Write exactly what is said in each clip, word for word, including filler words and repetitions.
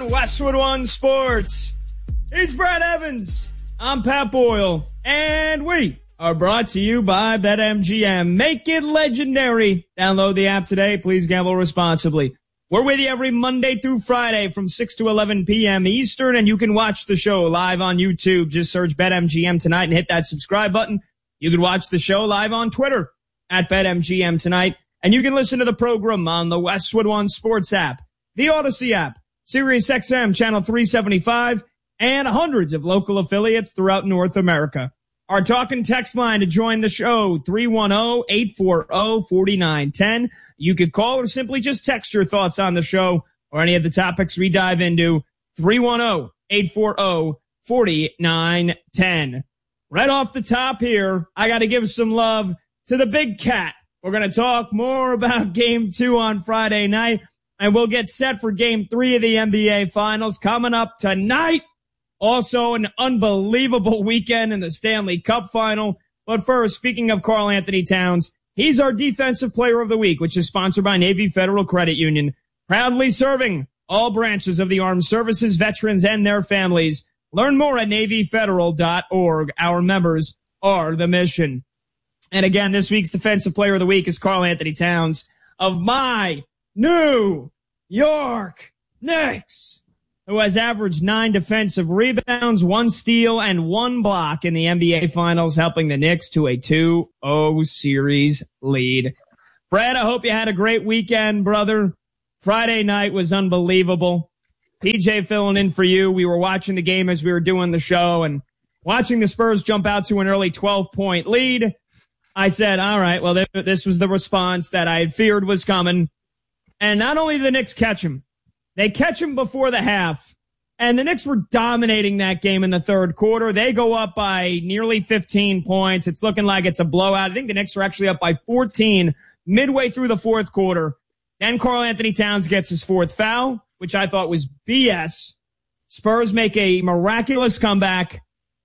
on Westwood One Sports. He's Brad Evans. I'm Pat Boyle. And we are brought to you by BetMGM. Make it legendary. Download the app today. Please gamble responsibly. We're with you every Monday through Friday from six to eleven p.m. Eastern, and you can watch the show live on YouTube. Just search BetMGM Tonight and hit that subscribe button. You can watch the show live on Twitter at BetMGM Tonight, and you can listen to the program on the Westwood One Sports app, the Odyssey app, Sirius X M Channel three seventy-five, and hundreds of local affiliates throughout North America. Our talk and text line to join the show, three one zero, eight four zero, four nine one zero. You could call or simply just text your thoughts on the show or any of the topics we dive into, three one zero, eight four zero, four nine one zero. Right off the top here, I got to give some love to the big cat. We're going to talk more about game two on Friday night, and we'll get set for game three of the N B A Finals coming up tonight. Also, an unbelievable weekend in the Stanley Cup Final. But first, speaking of Karl Anthony Towns, he's our Defensive Player of the Week, which is sponsored by Navy Federal Credit Union, proudly serving all branches of the armed services, veterans, and their families. Learn more at Navy Federal dot org. Our members are the mission. And again, this week's Defensive Player of the Week is Karl Anthony Towns of my New York Knicks, who has averaged nine defensive rebounds, one steal, and one block in the N B A Finals, helping the Knicks to a two oh series lead. Brad, I hope you had a great weekend, brother. Friday night was unbelievable. P J filling in for you. We were watching the game as we were doing the show and watching the Spurs jump out to an early twelve-point lead. I said, all right, well, this was the response that I had feared was coming. And not only did the Knicks catch him, they catch him before the half, and the Knicks were dominating that game in the third quarter. They go up by nearly fifteen points. It's looking like it's a blowout. I think the Knicks are actually up by fourteen midway through the fourth quarter. Then Karl Anthony Towns gets his fourth foul, which I thought was B S. Spurs make a miraculous comeback,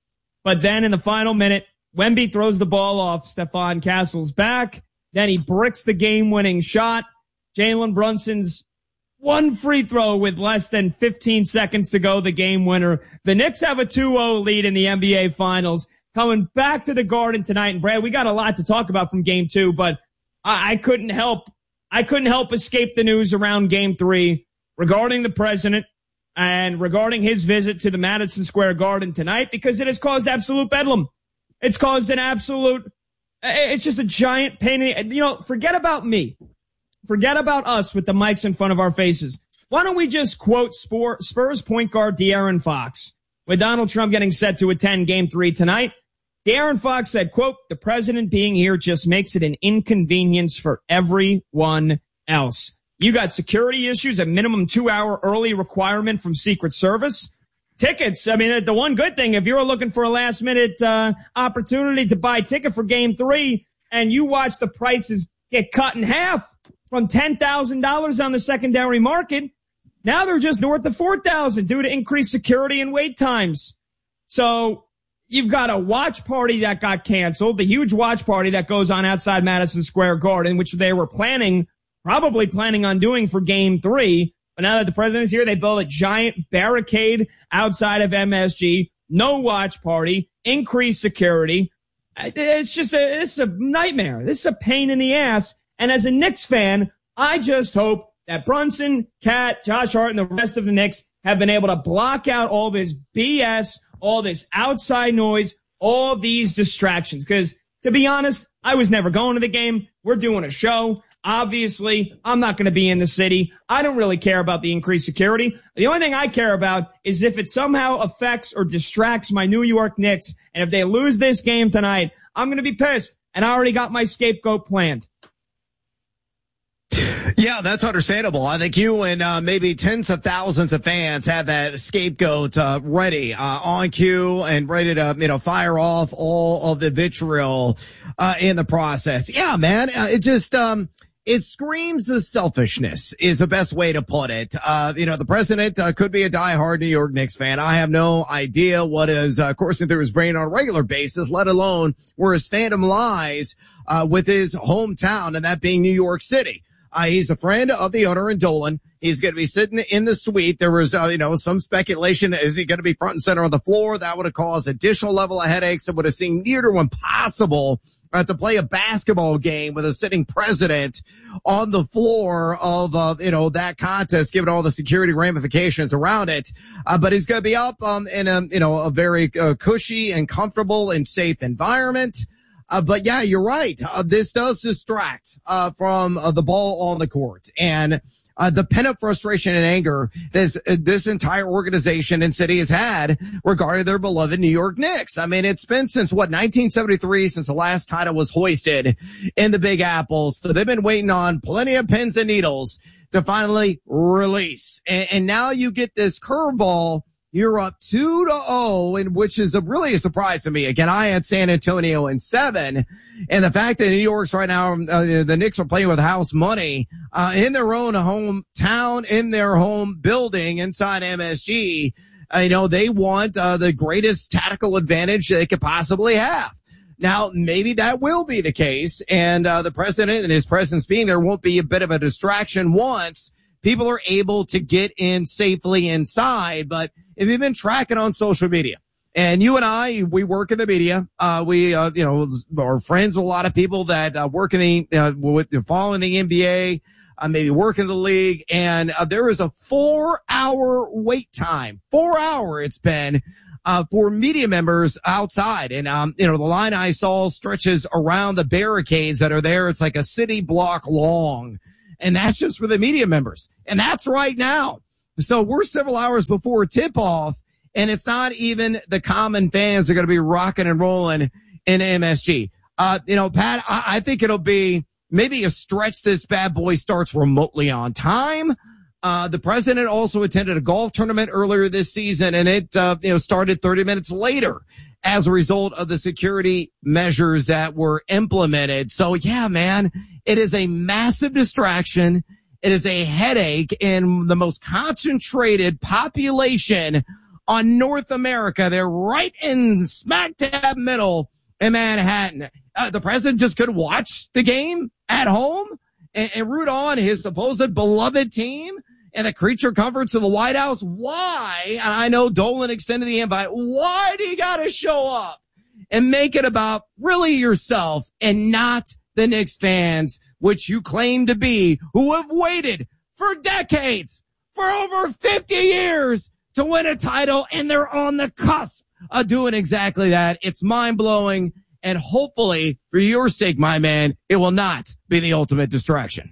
but then in the final minute, Wemby throws the ball off Stephon Castle's back. Then he bricks the game-winning shot. Jalen Brunson's one free throw with less than fifteen seconds to go, the game winner. The Knicks have a two oh lead in the N B A Finals, coming back to the Garden tonight. And Brad, we got a lot to talk about from game two, but I, I couldn't help, I couldn't help escape the news around game three regarding the president and regarding his visit to the Madison Square Garden tonight, because it has caused absolute bedlam. It's caused an absolute, it's just a giant pain in the, you know, forget about me. Forget about us with the mics in front of our faces. Why don't we just quote Spurs point guard De'Aaron Fox? With Donald Trump getting set to attend game three tonight, De'Aaron Fox said, quote, "The president being here just makes it an inconvenience for everyone else. You got security issues, a minimum two-hour early requirement from Secret Service. Tickets, I mean, the one good thing, if you're looking for a last-minute uh, opportunity to buy a ticket for game three and you watch the prices get cut in half from ten thousand dollars on the secondary market, now they're just north of four thousand dollars due to increased security and wait times. So you've got a watch party that got canceled, the huge watch party that goes on outside Madison Square Garden, which they were planning, probably planning on doing for game three. But now that the president's here, they built a giant barricade outside of M S G, no watch party, increased security. It's just a, it's a nightmare. This is a pain in the ass. And as a Knicks fan, I just hope that Brunson, Cat, Josh Hart, and the rest of the Knicks have been able to block out all this B S, all this outside noise, all these distractions. Because to be honest, I was never going to the game. We're doing a show. Obviously, I'm not going to be in the city. I don't really care about the increased security. The only thing I care about is if it somehow affects or distracts my New York Knicks. And if they lose this game tonight, I'm going to be pissed. And I already got my scapegoat planned. Yeah, that's understandable. I think you and uh, maybe tens of thousands of fans have that scapegoat uh, ready, uh, on cue and ready to, you know, fire off all of the vitriol uh, in the process. Yeah, man, uh, it just um, it screams of selfishness is the best way to put it. Uh, you know, the president uh, could be a diehard New York Knicks fan. I have no idea what is uh, coursing through his brain on a regular basis, let alone where his fandom lies uh, with his hometown, and that being New York City. Uh, he's a friend of the owner in Dolan. He's going to be sitting in the suite. There was, uh, you know, some speculation. Is he going to be front and center on the floor? That would have caused additional level of headaches. It would have seemed near to impossible uh, to play a basketball game with a sitting president on the floor of, uh, you know, that contest, given all the security ramifications around it. Uh, but he's going to be up, um, in a, you know, a very uh, cushy and comfortable and safe environment. Uh, but yeah, you're right. Uh, this does distract, uh, from uh, the ball on the court. And, Uh, the pent-up frustration and anger this, uh, this entire organization and city has had regarding their beloved New York Knicks. I mean, it's been since what, nineteen seventy-three, since the last title was hoisted in the Big Apple. So they've been waiting on plenty of pins and needles to finally release. And, and now you get this curveball. You're up two to oh, and which is a, really a surprise to me. Again, I had San Antonio in seven, and the fact that New York's right now, uh, the Knicks are playing with house money, uh, in their own hometown, in their home building inside M S G. Uh, you know, they want, uh, the greatest tactical advantage they could possibly have. Now, maybe that will be the case, and, uh, the president and his presence being there won't be a bit of a distraction once people are able to get in safely inside. But if you've been tracking on social media, and you and I, we work in the media, uh, we, uh, you know, are friends with a lot of people that, uh, work in the, uh, with, following the N B A, uh, maybe work in the league, and, uh, there is a four hour wait time, four hour it's been, uh, for media members outside. And, um, you know, the line I saw stretches around the barricades that are there. It's like a city block long. And that's just for the media members. And that's right now. So we're several hours before tip-off, and it's not even the common fans that are going to be rocking and rolling in M S G. Uh, you know, Pat, I, I think it'll be maybe a stretch this bad boy starts remotely on time. Uh, the president also attended a golf tournament earlier this season, and it, uh, you know, started thirty minutes later as a result of the security measures that were implemented. So yeah, man, it is a massive distraction. It is a headache in the most concentrated population on North America. They're right in smack dab middle in Manhattan. Uh, the president just could watch the game at home and, and root on his supposed beloved team and the creature comforts of the White House. Why? And I know Dolan extended the invite. Why do you got to show up and make it about really yourself and not the Knicks fans, which you claim to be, who have waited for decades, for over fifty years to win a title, and they're on the cusp of doing exactly that. It's mind-blowing, and hopefully, for your sake, my man, it will not be the ultimate distraction.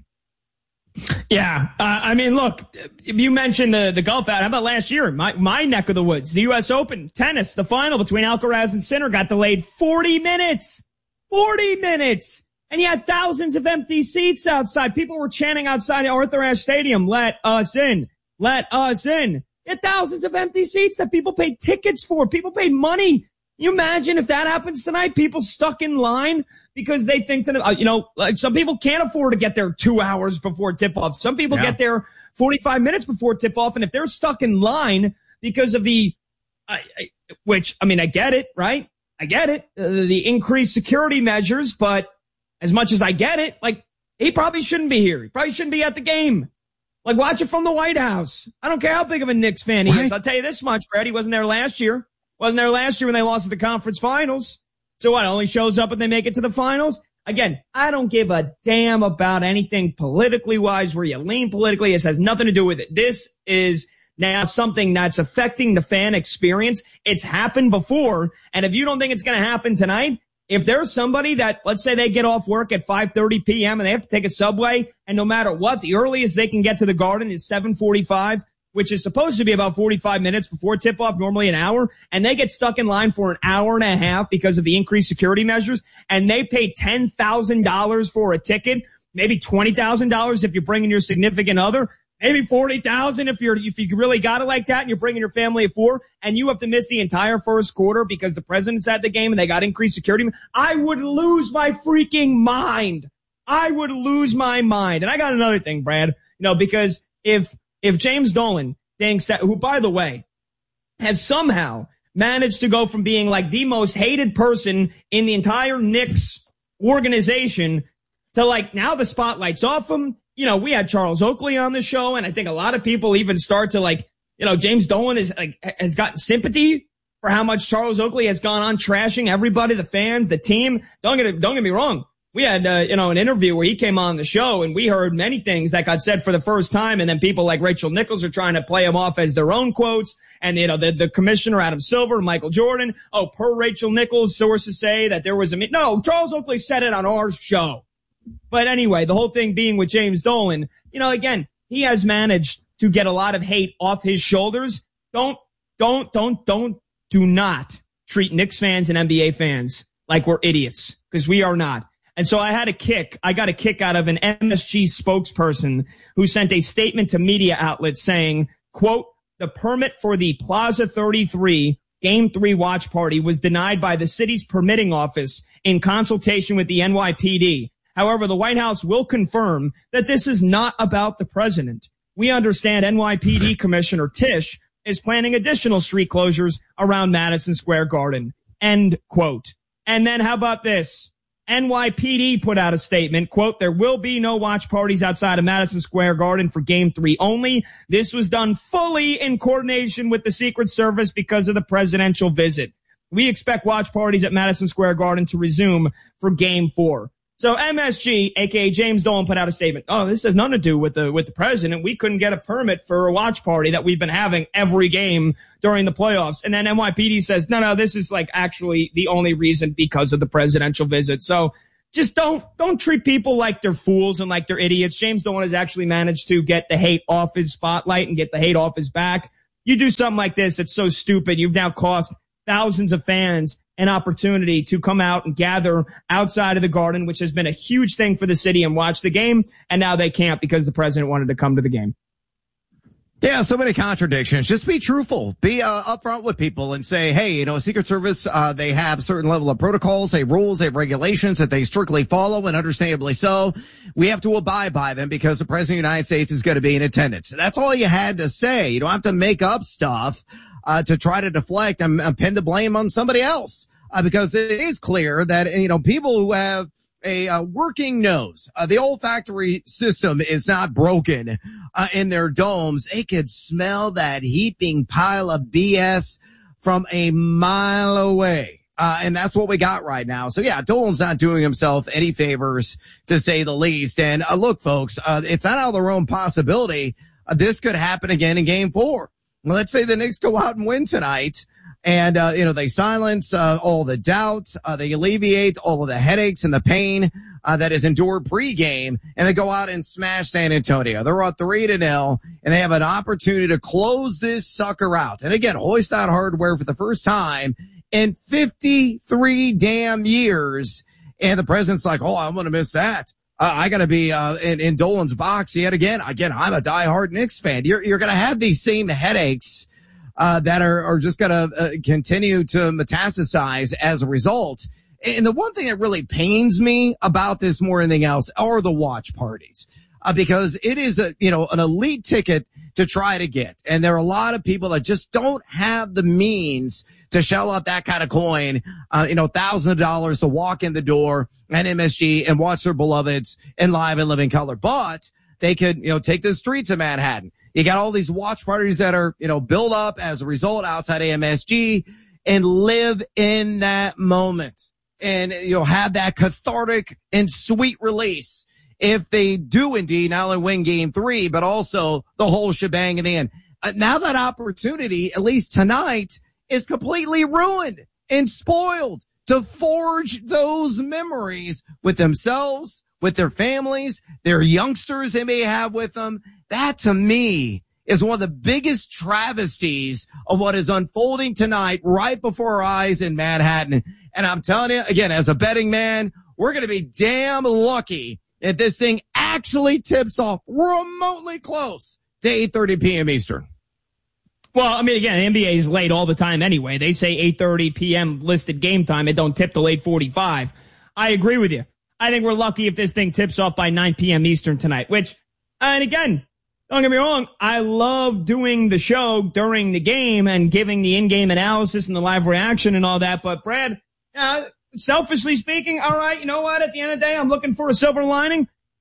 Yeah, uh, I mean, look, you mentioned the, the golf out. How about last year? My, my neck of the woods, the U S Open tennis, the final between Alcaraz and Sinner got delayed forty minutes. forty minutes. And you had thousands of empty seats outside. People were chanting outside Arthur Ashe Stadium, let us in, let us in. You had thousands of empty seats that people paid tickets for. People paid money. You imagine if that happens tonight, people stuck in line because they think that, uh, you know, like some people can't afford to get there two hours before tip-off. Some people yeah. get there forty-five minutes before tip-off. And if they're stuck in line because of the, uh, which, I mean, I get it, right? I get it. Uh, the increased security measures, but as much as I get it, like, he probably shouldn't be here. He probably shouldn't be at the game. Like, watch it from the White House. I don't care how big of a Knicks fan he right. is. I'll tell you this much, Brad. He wasn't there last year. Wasn't there last year when they lost to the conference finals. So what, only shows up when they make it to the finals? Again, I don't give a damn about anything politically wise, where you lean politically. This has nothing to do with it. This is now something that's affecting the fan experience. It's happened before. And if you don't think it's going to happen tonight, if there's somebody that, let's say they get off work at five thirty p.m. and they have to take a subway, and no matter what, the earliest they can get to the Garden is seven forty-five, which is supposed to be about forty-five minutes before tip-off, normally an hour, and they get stuck in line for an hour and a half because of the increased security measures, and they pay ten thousand dollars for a ticket, maybe twenty thousand dollars if you're bringing your significant other, maybe forty thousand dollars if you're, if you really got it like that and you're bringing your family of four, and you have to miss the entire first quarter because the president's at the game and they got increased security. I would lose my freaking mind. I would lose my mind. And I got another thing, Brad, you know, because if, if James Dolan thinks that, who, by the way, has somehow managed to go from being like the most hated person in the entire Knicks organization to like now the spotlight's off him. you know, we had Charles Oakley on the show, and I think a lot of people even start to like, you know, James Dolan is like, has gotten sympathy for how much Charles Oakley has gone on trashing everybody, the fans, the team. Don't get, don't get me wrong. We had, uh, you know, an interview where he came on the show and we heard many things that got said for the first time. And then people like Rachel Nichols are trying to play him off as their own quotes. And, you know, the, the commissioner, Adam Silver, Michael Jordan. Oh, per Rachel Nichols, sources say that there was a, no, Charles Oakley said it on our show. But anyway, the whole thing being with James Dolan, you know, again, he has managed to get a lot of hate off his shoulders. Don't, don't, don't, don't, do not treat Knicks fans and N B A fans like we're idiots, because we are not. And so I had a kick. I got a kick out of an M S G spokesperson who sent a statement to media outlets saying, quote, the permit for the Plaza thirty-three Game three watch party was denied by the city's permitting office in consultation with the N Y P D. However, the White House will confirm that this is not about the president. We understand N Y P D Commissioner Tisch is planning additional street closures around Madison Square Garden. End quote. And then how about this? N Y P D put out a statement, quote, there will be no watch parties outside of Madison Square Garden for Game three only. This was done fully in coordination with the Secret Service because of the presidential visit. We expect watch parties at Madison Square Garden to resume for Game four. So M S G, aka James Dolan, put out a statement. Oh, this has nothing to do with the with the president. We couldn't get a permit for a watch party that we've been having every game during the playoffs. And then N Y P D says, no, no, this is like actually the only reason because of the presidential visit. So just don't don't treat people like they're fools and like they're idiots. James Dolan has actually managed to get the hate off his spotlight and get the hate off his back. You do something like this, it's so stupid. You've now cost thousands of fans an opportunity to come out and gather outside of the Garden, which has been a huge thing for the city, and watch the game. And now they can't because the president wanted to come to the game. Yeah, so many contradictions. Just be truthful. Be uh, upfront with people and say, hey, you know, Secret Service, uh, they have certain level of protocols, they have rules, they have regulations that they strictly follow, and understandably so. We have to abide by them because the president of the United States is going to be in attendance. That's all you had to say. You don't have to make up stuff uh to try to deflect and, and pin the blame on somebody else. Uh, because it is clear that, you know, people who have a uh, working nose, uh, the olfactory system is not broken uh, in their domes. They could smell that heaping pile of B S from a mile away. Uh, and that's what we got right now. So yeah, Dolan's not doing himself any favors, to say the least. And uh, look, folks, uh, it's not out of their own possibility. Uh, this could happen again in Game Four. Well, let's say the Knicks go out and win tonight, and, uh, you know, they silence, uh, all the doubts, uh, they alleviate all of the headaches and the pain, uh, that is endured pregame, and they go out and smash San Antonio. They're up three to nil, and they have an opportunity to close this sucker out. And again, hoist out hardware for the first time in fifty-three damn years. And the president's like, oh, I'm going to miss that. Uh, I got to be uh, in, in Dolan's box yet again. Again, I'm a diehard Knicks fan. You're you're going to have these same headaches uh, that are, are just going to uh, continue to metastasize as a result. And the one thing that really pains me about this more than anything else are the watch parties, uh, because it is a you know an elite ticket to try to get, and there are a lot of people that just don't have the means to shell out that kind of coin, uh, you know, thousands of dollars to walk in the door at M S G and watch their beloveds in live and living color. But they could, you know, take the streets of Manhattan. You got all these watch parties that are, you know, built up as a result outside of M S G, and live in that moment and, you know, have that cathartic and sweet release if they do indeed not only win Game three, but also the whole shebang in the end. Uh, now that opportunity, at least tonight, is completely ruined and spoiled to forge those memories with themselves, with their families, their youngsters they may have with them. That, to me, is one of the biggest travesties of what is unfolding tonight right before our eyes in Manhattan. And I'm telling you, again, as a betting man, we're going to be damn lucky if this thing actually tips off remotely close to eight thirty p.m. Eastern. Well, I mean, again, the N B A is late all the time anyway. They say eight thirty p.m. listed game time. It don't tip till eight forty-five. I agree with you. I think we're lucky if this thing tips off by nine p.m. Eastern tonight, which, and again, don't get me wrong, I love doing the show during the game and giving the in-game analysis and the live reaction and all that. But, Brad, uh, selfishly speaking, all right, you know what? At the end of the day, I'm looking for a silver lining.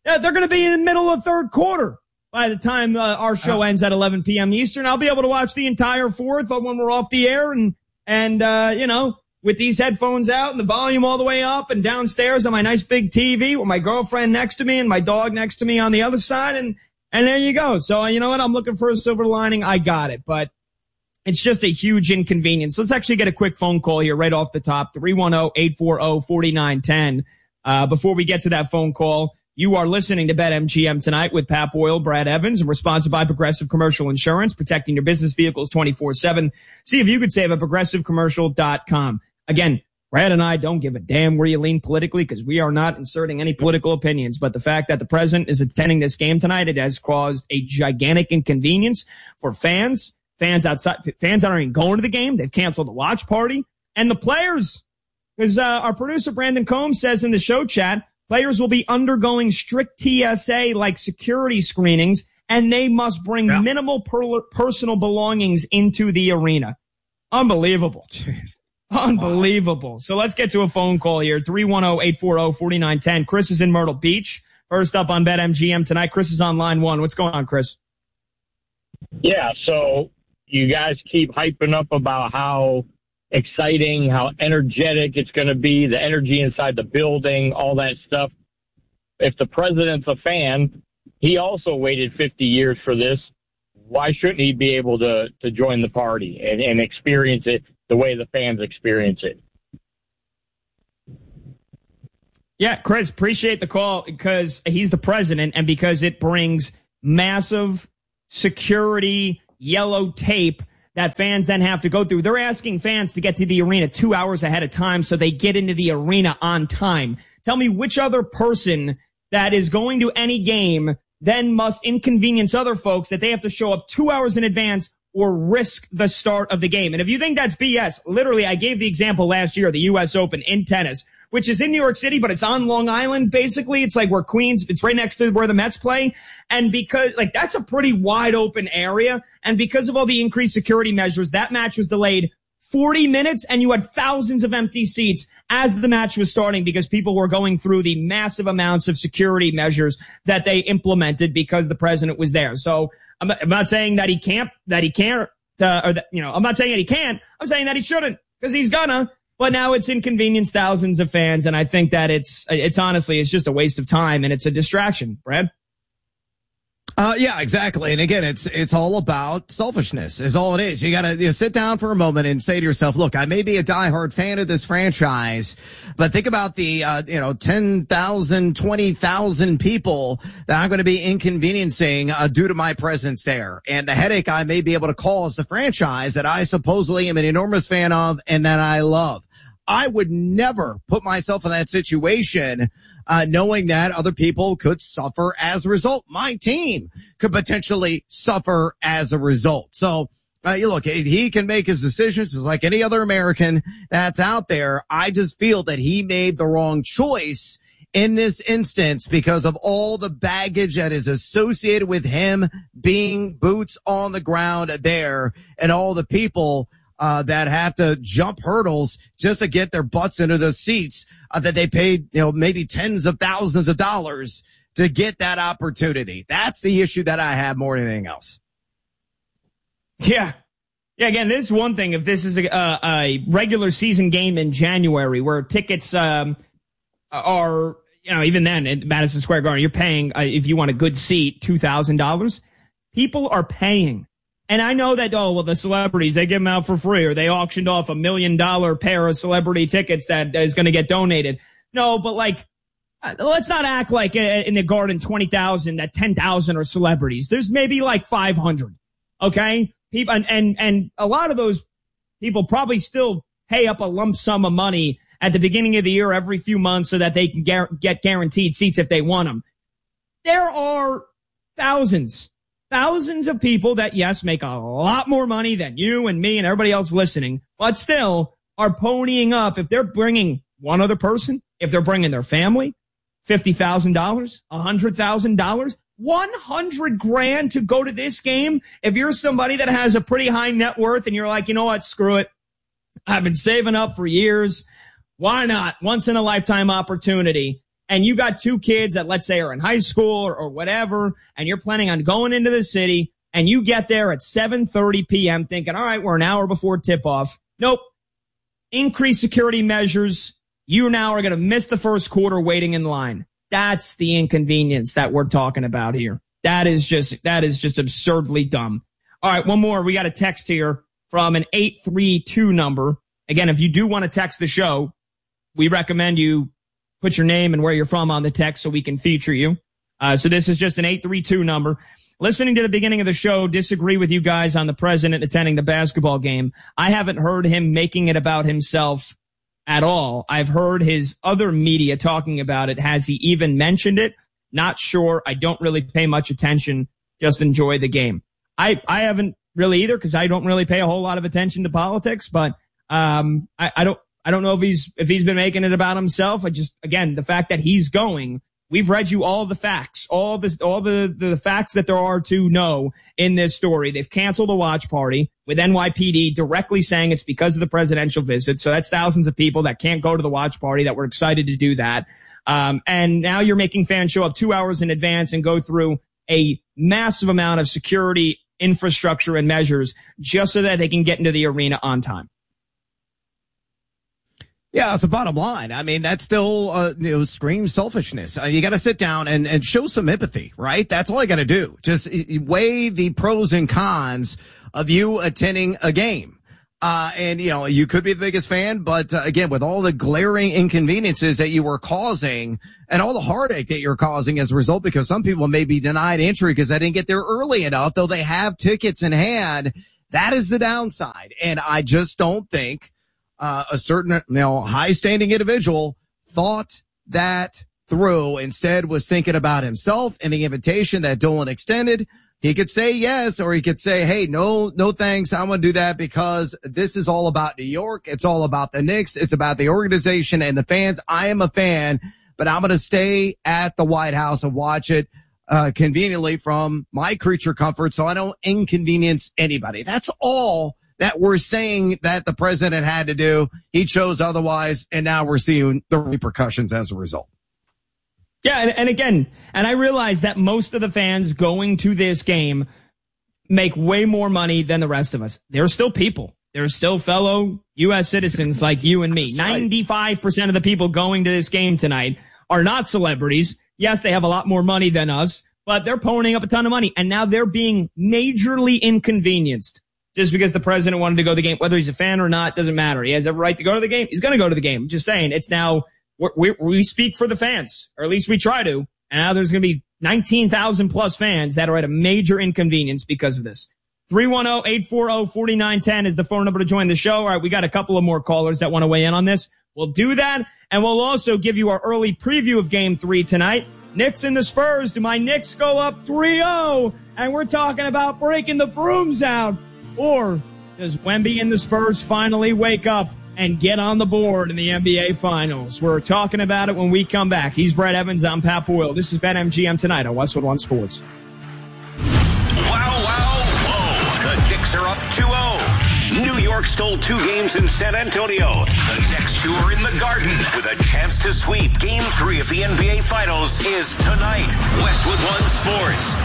they're going to be in the middle of third quarter by the time uh, our show ends at eleven p.m. Eastern. I'll be able to watch the entire fourth when we're off the air and, and, uh, you know, with these headphones out and the volume all the way up and downstairs on my nice big T V with my girlfriend next to me and my dog next to me on the other side. And, and there you go. So, you know what? I'm looking for a silver lining. I got it, but it's just a huge inconvenience. Let's actually get a quick phone call here right off the top. three one zero, eight four zero, four nine one zero. Uh, before we get to that phone call, you are listening to BetMGM tonight with Pat Boyle, Brad Evans, and we're sponsored by Progressive Commercial Insurance, protecting your business vehicles twenty-four seven. See if you could save at progressive commercial dot com. Again, Brad and I don't give a damn where you lean politically because we are not inserting any political opinions. But the fact that the president is attending this game tonight, it has caused a gigantic inconvenience for fans, fans outside, fans that aren't even going to the game. They've canceled the watch party, and the players. Because uh, our producer Brandon Combs says in the show chat, players will be undergoing strict T S A like security screenings, and they must bring yeah. minimal per- personal belongings into the arena. Unbelievable. Jeez. Unbelievable. Wow. So let's get to a phone call here. three one zero, eight four zero, four nine one zero. Chris is in Myrtle Beach. First up on BetMGM tonight. Chris is on line one. What's going on, Chris? Yeah, so you guys keep hyping up about how exciting, how energetic it's going to be, the energy inside the building, all that stuff. If the president's a fan, he also waited fifty years for this. Why shouldn't he be able to, to join the party and, and experience it the way the fans experience it? Yeah, Chris, appreciate the call because he's the president and because it brings massive security yellow tape that fans then have to go through. They're asking fans to get to the arena two hours ahead of time so they get into the arena on time. Tell me which other person that is going to any game then must inconvenience other folks that they have to show up two hours in advance or risk the start of the game. And if you think that's B S, literally, I gave the example last year, the U S Open in tennis, which is in New York City, but it's on Long Island, basically. It's like where Queens, it's right next to where the Mets play. And because, like, that's a pretty wide open area. And because of all the increased security measures, that match was delayed forty minutes, and you had thousands of empty seats as the match was starting because people were going through the massive amounts of security measures that they implemented because the president was there. So I'm not, I'm not saying that he can't, that he can't, uh, or that, you know, I'm not saying that he can't. I'm saying that he shouldn't because he's gonna. But now it's inconvenienced thousands of fans, and I think that it's, it's honestly, it's just a waste of time, and it's a distraction. Brad? Uh, yeah, exactly. And again, it's, it's all about selfishness is all it is. You gotta you know, sit down for a moment and say to yourself, look, I may be a diehard fan of this franchise, but think about the, uh, you know, ten thousand, twenty thousand people that I'm going to be inconveniencing, uh, due to my presence there and the headache I may be able to cause the franchise that I supposedly am an enormous fan of and that I love. I would never put myself in that situation, uh, knowing that other people could suffer as a result. My team could potentially suffer as a result. So, uh, you look, he can make his decisions just like any other American that's out there. I just feel that he made the wrong choice in this instance because of all the baggage that is associated with him being boots on the ground there and all the people Uh, that have to jump hurdles just to get their butts into the seats, uh, that they paid, you know, maybe tens of thousands of dollars to get that opportunity. That's the issue that I have more than anything else. Yeah. Yeah, again, this is one thing. If this is a, a, a regular season game in January where tickets, um, are, you know, even then at Madison Square Garden, you're paying, uh, if you want a good seat, two thousand dollars. People are paying. And I know that, oh, well, the celebrities, they give them out for free, or they auctioned off a million dollar pair of celebrity tickets that is going to get donated. No, but like, let's not act like in the Garden twenty thousand, that ten thousand are celebrities. There's maybe like five hundred. Okay. People, and, and, and a lot of those people probably still pay up a lump sum of money at the beginning of the year every few months so that they can gar- get guaranteed seats if they want them. There are thousands. Thousands of people that, yes, make a lot more money than you and me and everybody else listening, but still are ponying up. If they're bringing one other person, if they're bringing their family, fifty thousand dollars, one hundred thousand dollars, one hundred grand to go to this game. If you're somebody that has a pretty high net worth and you're like, you know what, screw it. I've been saving up for years. Why not? Once in a lifetime opportunity. and you got two kids that, let's say, are in high school or, or whatever, and you're planning on going into the city, and you get there at seven thirty p.m. thinking, all right, we're an hour before tip-off. Nope. Increased security measures. You now are going to miss the first quarter waiting in line. That's the inconvenience that we're talking about here. That is just, that is just absurdly dumb. All right, one more. We got a text here from an eight three two number. Again, if you do want to text the show, we recommend you put your name and where you're from on the text so we can feature you. Uh, so this is just an eight three two number. Listening to the beginning of the show, disagree with you guys on the president attending the basketball game. I haven't heard him making it about himself at all. I've heard his other media talking about it. Has he even mentioned it? Not sure. I don't really pay much attention. Just enjoy the game. I, I haven't really either because I don't really pay a whole lot of attention to politics, but um, I, I don't I don't know if he's if he's been making it about himself. I just, again, the fact that he's going, we've read you all the facts, all this, all the, the facts that there are to know in this story. They've canceled a watch party with N Y P D directly saying it's because of the presidential visit. So that's thousands of people that can't go to the watch party that were excited to do that. Um, and now you're making fans show up two hours in advance and go through a massive amount of security infrastructure and measures just so that they can get into the arena on time. Yeah, it's the bottom line. I mean, that still, uh, you know, screams selfishness. Uh, you got to sit down and, and show some empathy, right? That's all you got to do. Just uh, weigh the pros and cons of you attending a game. Uh, and, you know, you could be the biggest fan, but uh, again, with all the glaring inconveniences that you were causing and all the heartache that you're causing as a result, because some people may be denied entry because they didn't get there early enough, though they have tickets in hand. That is the downside. And I just don't think Uh, a certain, you know, high-standing individual thought that through. Instead, was thinking about himself and the invitation that Dolan extended. He could say yes, or he could say, hey, no, no thanks. I'm going to do that because this is all about New York. It's all about the Knicks. It's about the organization and the fans. I am a fan, but I'm going to stay at the White House and watch it uh, conveniently from my creature comfort so I don't inconvenience anybody. That's all that we're saying that the president had to do. He chose otherwise, and now we're seeing the repercussions as a result. Yeah, and, and again, and I realize that most of the fans going to this game make way more money than the rest of us. They're still people. They're still fellow U S citizens like you and me. ninety-five percent of the people going to this game tonight are not celebrities. Yes, they have a lot more money than us, but they're ponying up a ton of money, and now they're being majorly inconvenienced. Just because the president wanted to go to the game, whether he's a fan or not, doesn't matter. He has every right to go to the game. He's going to go to the game. I'm just saying, it's now, we we speak for the fans, or at least we try to. And now there's going to be nineteen thousand plus fans that are at a major inconvenience because of this. three one zero, eight four zero, four nine one zero is the phone number to join the show. All right, we got a couple of more callers that want to weigh in on this. We'll do that, and we'll also give you our early preview of game three tonight. Knicks and the Spurs. Do my Knicks go up three oh? And we're talking about breaking the brooms out. Or does Wemby and the Spurs finally wake up and get on the board in the N B A Finals? We're talking about it when we come back. He's Brett Evans. I'm Pat Boyle. This is BetMGM tonight on Westwood One Sports. Wow, wow, whoa. The Knicks are up two oh. New York stole two games in San Antonio. The next two are in the Garden with a chance to sweep. Game three of the N B A Finals is tonight. Westwood One Sports.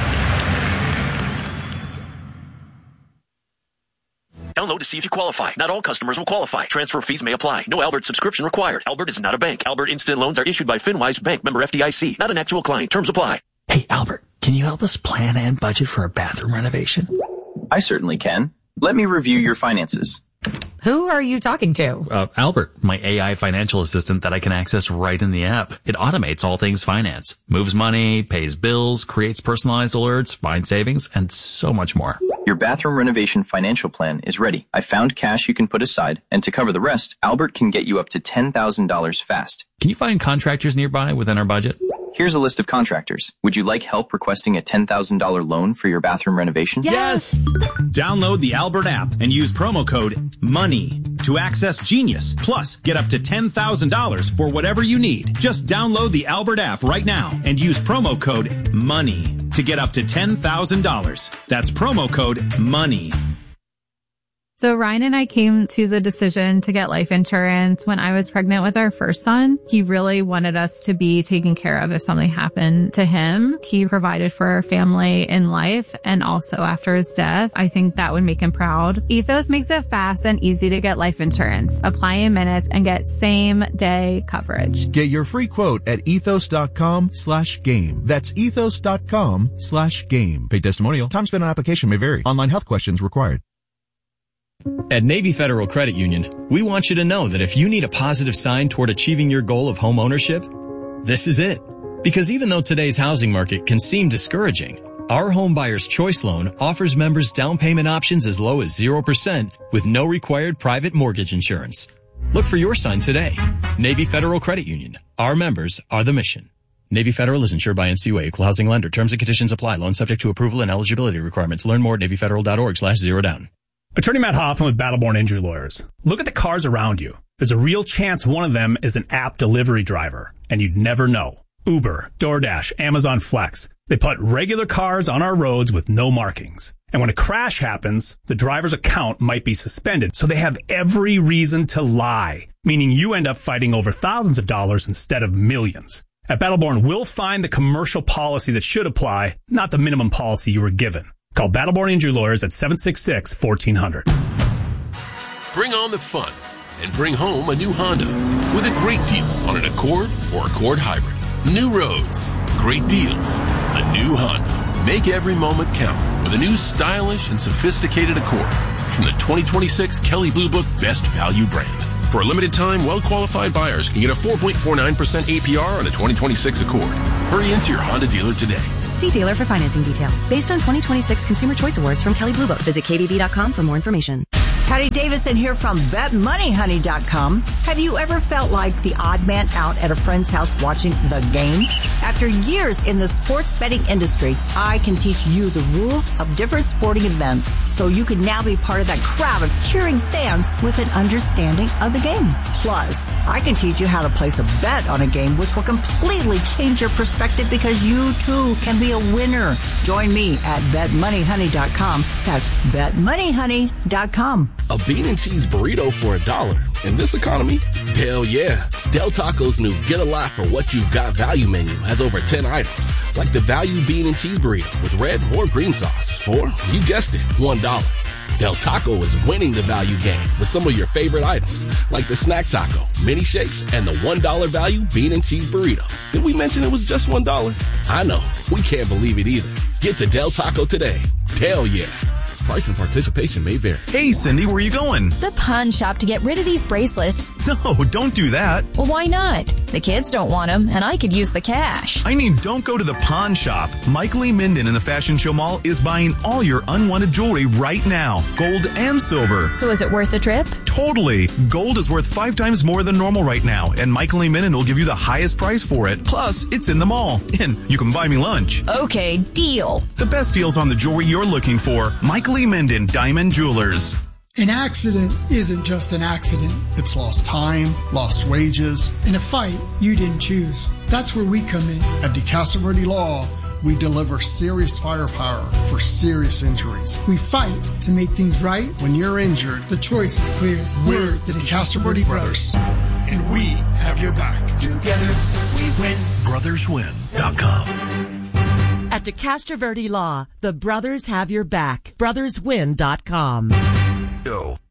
Download to see if you qualify. Not all customers will qualify. Transfer fees may apply. No Albert subscription required. Albert is not a bank. Albert Instant Loans are issued by FinWise Bank, member F D I C. Not an actual client. Terms apply. Hey, Albert, can you help us plan and budget for a bathroom renovation? I certainly can. Let me review your finances. Who are you talking to? Uh, Albert, my A I financial assistant that I can access right in the app. It automates all things finance, moves money, pays bills, creates personalized alerts, finds savings, and so much more. Your bathroom renovation financial plan is ready. I found cash you can put aside, and to cover the rest, Albert can get you up to ten thousand dollars fast. Can you find contractors nearby within our budget? Here's a list of contractors. Would you like help requesting a ten thousand dollars loan for your bathroom renovation? Yes! Download the Albert app and use promo code MONEY to access Genius. Plus, get up to ten thousand dollars for whatever you need. Just download the Albert app right now and use promo code MONEY to get up to ten thousand dollars. That's promo code MONEY. So Ryan and I came to the decision to get life insurance when I was pregnant with our first son. He really wanted us to be taken care of if something happened to him. He provided for our family in life and also after his death. I think that would make him proud. Ethos makes it fast and easy to get life insurance. Apply in minutes and get same day coverage. Get your free quote at ethos.com slash game. That's ethos.com slash game. Paid testimonial. Time spent on application may vary. Online health questions required. At Navy Federal Credit Union, we want you to know that if you need a positive sign toward achieving your goal of home ownership, this is it. Because even though today's housing market can seem discouraging, our Home Buyer's Choice Loan offers members down payment options as low as zero percent with no required private mortgage insurance. Look for your sign today. Navy Federal Credit Union. Our members are the mission. Navy Federal is insured by N C U A, Equal Housing Lender. Terms and conditions apply. Loan subject to approval and eligibility requirements. Learn more at navyfederal.org slash zero down. Attorney Matt Hoffman with Battleborn Injury Lawyers. Look at the cars around you. There's a real chance one of them is an app delivery driver, and you'd never know. Uber, DoorDash, Amazon Flex. They put regular cars on our roads with no markings. And when a crash happens, the driver's account might be suspended, so they have every reason to lie, meaning you end up fighting over thousands of dollars instead of millions. At Battleborn, we'll find the commercial policy that should apply, not the minimum policy you were given. Call Battleborn Injury Lawyers at seven six six, one four zero zero. Bring on the fun and bring home a new Honda with a great deal on an Accord or Accord Hybrid. New roads, great deals, a new Honda. Make every moment count with a new stylish and sophisticated Accord from the twenty twenty-six Kelley Blue Book Best Value brand. For a limited time, well-qualified buyers can get a four point four nine percent A P R on a twenty twenty-six Accord. Hurry into your Honda dealer today. See dealer for financing details. Based on twenty twenty-six Consumer Choice Awards from Kelley Blue Book. Visit K B B dot com for more information. Patty Davidson here from bet money honey dot com. Have you ever felt like the odd man out at a friend's house watching the game? After years in the sports betting industry, I can teach you the rules of different sporting events so you can now be part of that crowd of cheering fans with an understanding of the game. Plus, I can teach you how to place a bet on a game which will completely change your perspective because you too can be a winner. Join me at bet money honey dot com. That's bet money honey dot com. A bean and cheese burrito for a dollar. In this economy? Hell yeah. Del Taco's new Get a Lot for What You've Got value menu has over ten items, like the value bean and cheese burrito with red or green sauce for, you guessed it, one dollar. Del Taco is winning the value game with some of your favorite items, like the snack taco, mini shakes, and the one dollar value bean and cheese burrito. Did we mention it was just one dollar? I know. We can't believe it either. Get to Del Taco today. Hell yeah. Price and participation may vary. Hey, Cindy, where are you going? The pawn shop to get rid of these bracelets. No, don't do that. Well, why not? The kids don't want them, and I could use the cash. I mean, don't go to the pawn shop. Mike Lee Minden in the Fashion Show Mall is buying all your unwanted jewelry right now. Gold and silver. So is it worth the trip? Totally. Gold is worth five times more than normal right now, and Mike Lee Minden will give you the highest price for it. Plus, it's in the mall, and you can buy me lunch. Okay, deal. The best deals on the jewelry you're looking for. Mike Lee Minden, Diamond Jewelers. An accident isn't just an accident. It's lost time, lost wages, and a fight you didn't choose. That's where we come in. At DeCastro Law, we deliver serious firepower for serious injuries. We fight to make things right. When you're injured, the choice is clear. We're the DeCastro Brothers, and we have your back. Together, we win. brothers win dot com. At DeCastro Law, the brothers have your back. brothers win dot com. Go.